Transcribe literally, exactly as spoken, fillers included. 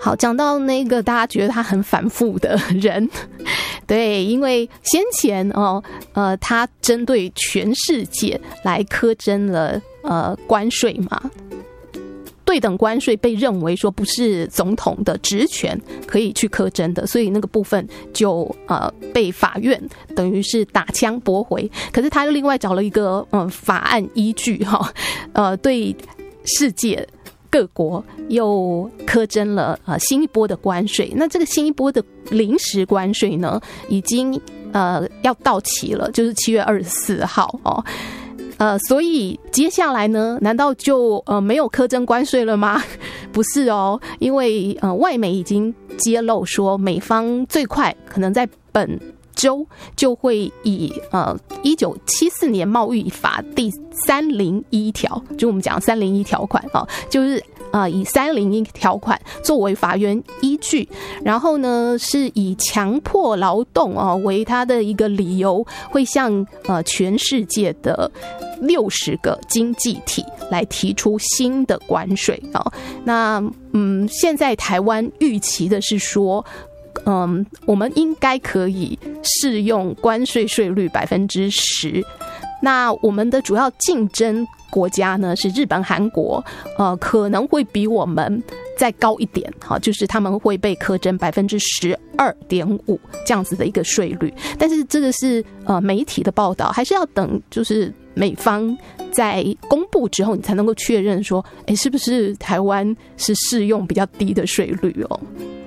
好，讲到那个大家觉得他很反复的人，对，因为先前哦，呃，他针对全世界来苛征了呃关税嘛。对等关税被认为说不是总统的职权可以去苛征的，所以那个部分就呃被法院等于是打枪驳回。可是他又另外找了一个呃法案依据哈，呃对世界各国又苛征了呃新一波的关税。那这个新一波的临时关税呢，已经呃要到期了，就是七月二十四号哦。呃，所以接下来呢，难道就呃没有苛征关税了吗？不是哦，因为呃外媒已经揭露说，美方最快可能在本周就会以呃一九七四年贸易法第三零一条，就我们讲三零一条款啊，就是呃以三零一条款作为法院依据，然后呢是以强迫劳动啊为他的一个理由，会向呃全世界的六十个经济体来提出新的关税啊。那嗯，现在台湾预期的是说，嗯，我们应该可以适用关税税率百分之十。那我们的主要竞争国家呢是日本、韩国，呃，可能会比我们再高一点，哈，就是他们会被苛征百分之十二点五这样子的一个税率。但是这个是呃媒体的报道，还是要等就是美方在公布之后，你才能够确认说，哎，是不是台湾是适用比较低的税率哦？